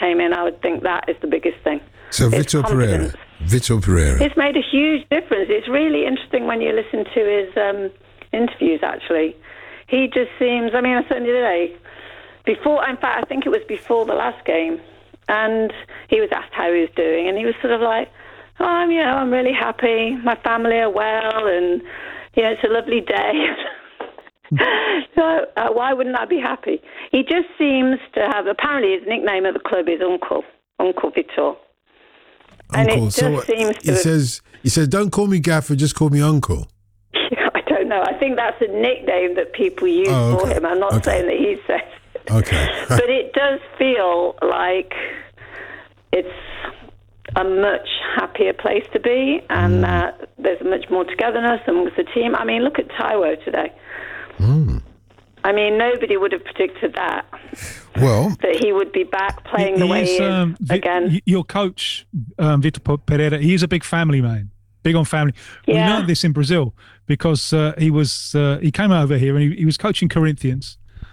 came in, I would think that is the biggest thing. So Vitor Pereira. It's made a huge difference. It's really interesting when you listen to his interviews, actually. He just seems, I certainly today, I think it was before the last game, and he was asked how he was doing, and he was sort of like, I'm really happy, my family are well, and, it's a lovely day. So why wouldn't I be happy? He just seems to have, apparently his nickname at the club is Uncle Vitor. And Uncle. it just seems he says, don't call me Gaffer, just call me Uncle. I don't know. I think that's a nickname that people use for him. I'm not saying that he says it. Okay. But it does feel like it's a much happier place to be, and that there's much more togetherness amongst the team. Look at Taiwo today. Nobody would have predicted that. Well, that he would be back playing the way he is again. Your coach, Vitor Pereira, he is a big family man, big on family. Yeah. We learned this in Brazil because he came over here and he was coaching Corinthians,